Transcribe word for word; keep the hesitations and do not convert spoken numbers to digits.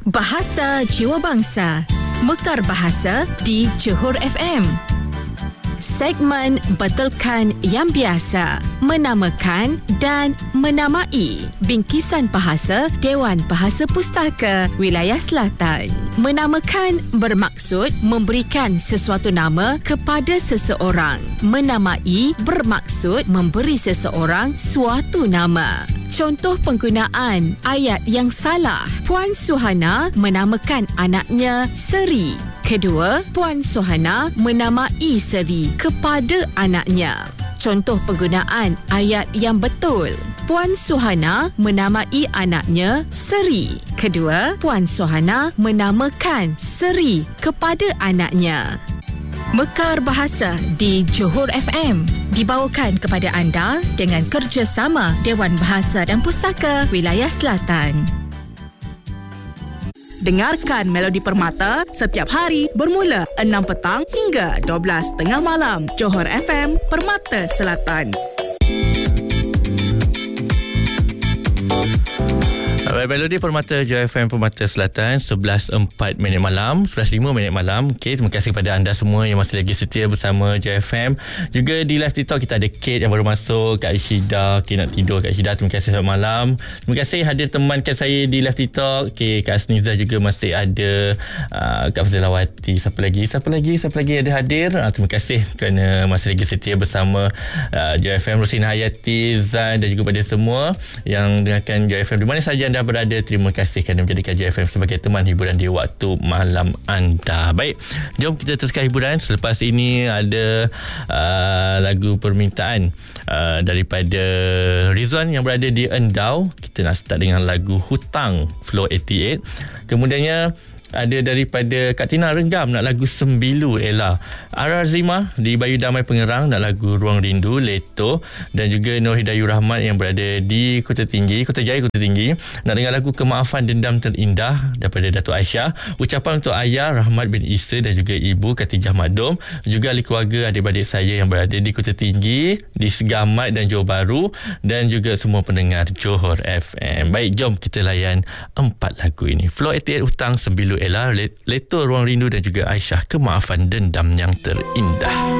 Bahasa Jiwa Bangsa, Mekar Bahasa di Johor F M. Segmen Betulkan Yang Biasa, menamakan dan menamai bingkisan bahasa Dewan Bahasa Pustaka Wilayah Selatan. Menamakan bermaksud memberikan sesuatu nama kepada seseorang. Menamai bermaksud memberi seseorang suatu nama. Contoh penggunaan ayat yang salah. Puan Suhana menamakan anaknya Seri. Kedua, Puan Suhana menamai Seri kepada anaknya. Contoh penggunaan ayat yang betul. Puan Suhana menamai anaknya Seri. Kedua, Puan Suhana menamakan Seri kepada anaknya. Mekar Bahasa di Johor F M dibawakan kepada anda dengan kerjasama Dewan Bahasa dan Pustaka Wilayah Selatan. Dengarkan Melodi Permata setiap hari bermula enam petang hingga dua belas tengah malam. Johor F M, Permata Selatan. Melodi Permata Johor F M Permata Selatan, sebelas empat minit malam, sebelas lima minit malam. Okay, terima kasih kepada anda semua yang masih lagi setia bersama Johor F M. Juga di live TikTok kita ada Kate yang baru masuk, Kak Ishida. Okay, nak tidur Kak Ishida, terima kasih selamat malam. Terima kasih hadir temankan saya di live TikTok. Okay, Kak Asniza juga masih ada, uh, Kak Fazilawati, siapa lagi siapa lagi siapa lagi ada hadir. Uh, terima kasih kerana masih lagi setia bersama uh, Johor F M. Rosina Hayati, Zan dan juga pada semua yang dengarkan Johor F M di mana saja anda berada. Terima kasih kerana menjadikan Johor F M sebagai teman hiburan di waktu malam anda. Baik, jom kita teruskan hiburan. Selepas ini ada uh, lagu permintaan uh, daripada Rizwan yang berada di Endau. Kita nak start dengan lagu Hutang, Flow lapan puluh lapan. Kemudiannya ada daripada Kak Tina Renggam nak lagu Sembilu Ella. Ara Zima di Bayu Damai Pengerang nak lagu Ruang Rindu Leto. Dan juga Nur Hidayu Rahmat yang berada di Kota Tinggi, Kota Jaya Kota Tinggi, nak dengar lagu Kemaafan Dendam Terindah daripada Datuk Aisyah. Ucapan untuk ayah Rahmat bin Isa dan juga ibu Katijah Madum. Juga ahli keluarga adik-adik saya yang berada di Kota Tinggi, di Segamat dan Johor Bahru, dan juga semua pendengar Johor F M. Baik, jom kita layan empat lagu ini. Flow lapan puluh lapan, Hutang, Sembilu Ella, Leto, Ruang Rindu dan juga Aisyah, Kemaafan Dendam Yang Terindah.